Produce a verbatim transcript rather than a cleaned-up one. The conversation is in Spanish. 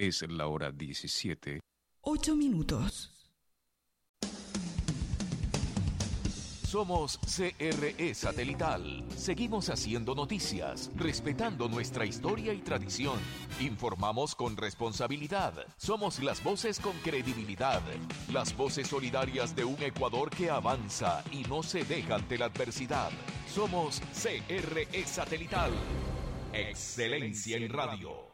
Es la hora diecisiete. Ocho minutos. Somos C R E Satelital. Seguimos haciendo noticias, respetando nuestra historia y tradición. Informamos con responsabilidad. Somos las voces con credibilidad. Las voces solidarias de un Ecuador que avanza y no se deja ante la adversidad. Somos C R E Satelital. Excelencia en radio.